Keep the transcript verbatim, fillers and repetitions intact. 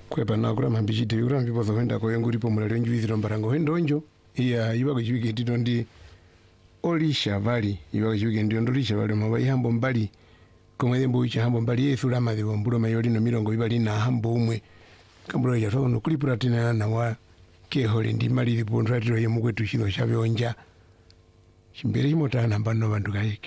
kwepa nakura mambichite vikura mpipo zohenda koyenguripo mulali onjuviziro mbarango hendonjo iya iva kuchivike tito ndi olisha vali iva kuchivike ndi ondolisha vali mava ihambo mbali komwe mbo ucha hambo mbali yesu lama zivo mbulo mayo lino milongo ibali na hambo umwe kambulo ya tono kulipura tina na wa kehole ndi mali zipo ndratiro yemukwetu chino chavionja chimbere chimotana mbano bantu kaike